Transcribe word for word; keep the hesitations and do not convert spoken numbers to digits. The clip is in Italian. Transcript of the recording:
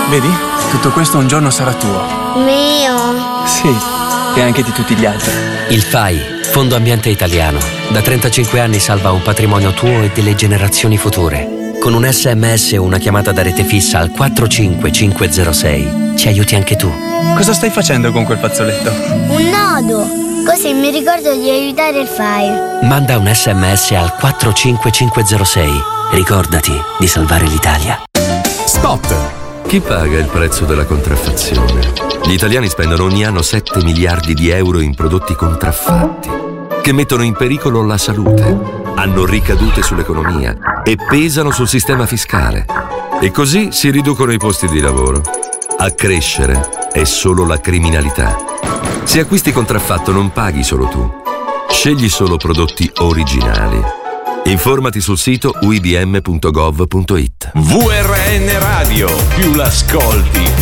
Vedi? Tutto questo un giorno sarà tuo. Mio? Sì, e anche di tutti gli altri. Il F A I, Fondo Ambiente Italiano, da trentacinque anni salva un patrimonio tuo e delle generazioni future. Con un S M S o una chiamata da rete fissa al quattro cinque cinque zero sei ci aiuti anche tu. Cosa stai facendo con quel fazzoletto? Un nodo, così mi ricordo di aiutare il F A I. Manda un S M S al quattro cinque cinque zero sei. Ricordati di salvare l'Italia. Spot. Chi paga il prezzo della contraffazione? Gli italiani spendono ogni anno sette miliardi di euro in prodotti contraffatti, che mettono in pericolo la salute, hanno ricadute sull'economia e pesano sul sistema fiscale. E così si riducono i posti di lavoro. A crescere è solo la criminalità. Se acquisti contraffatto non paghi solo tu. Scegli solo prodotti originali. Informati sul sito u i b m punto gov punto it. V R N Radio, più l'ascolti